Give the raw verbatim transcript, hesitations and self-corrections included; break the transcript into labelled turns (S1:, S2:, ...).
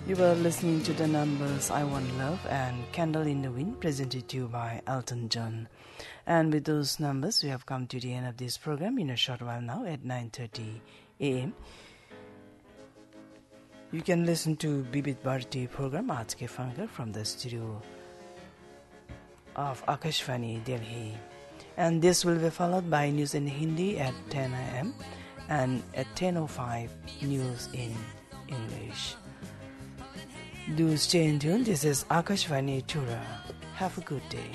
S1: You were listening to the numbers I Want Love and Candle in the Wind, presented to you by Elton John. And with those numbers, we have come to the end of this program in a short while now at nine thirty a.m. You can listen to Bibit Bharati program Aaj Ke Funker from the studio of Akashvani, Delhi. And this will be followed by news in Hindi at ten a.m. and at ten oh five news in English. Do stay in tune. This is Akashvani Tura. Have a good day.